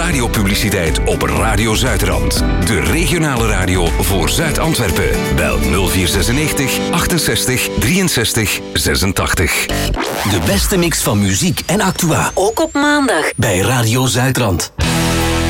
radiopubliciteit op Radio Zuidrand. De regionale radio voor Zuid-Antwerpen. Bel 0496 68 63 86. De beste mix van muziek en actua. Ook op maandag. Bij Radio Zuidrand.